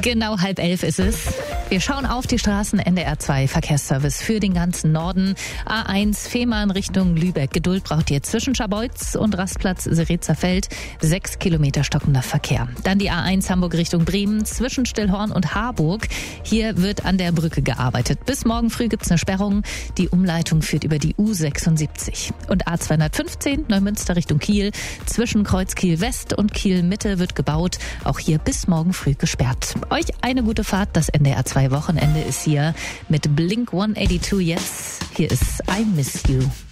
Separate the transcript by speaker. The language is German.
Speaker 1: Genau 10:30 ist es. Wir schauen auf die Straßen. NDR 2 Verkehrsservice für den ganzen Norden. A1 Fehmarn Richtung Lübeck. Geduld braucht ihr zwischen Scharbeutz und Rastplatz Serezerfeld. 6 Kilometer stockender Verkehr. Dann die A1 Hamburg Richtung Bremen zwischen Stillhorn und Harburg. Hier wird an der Brücke gearbeitet. Bis morgen früh gibt's eine Sperrung. Die Umleitung führt über die U76. Und A215 Neumünster Richtung Kiel. Zwischen Kreuzkiel West und Kiel Mitte wird gebaut. Auch hier bis morgen früh gesperrt. Euch eine gute Fahrt. Das NDR 2 Wochenende ist hier mit Blink 182 jetzt. Hier ist I Miss You.